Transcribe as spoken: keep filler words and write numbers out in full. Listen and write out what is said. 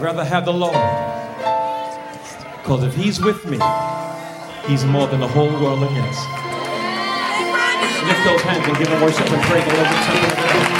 rather have the Lord. Because if he's with me, he's more than the whole world against. Lift those hands and give him worship and praise the Lord.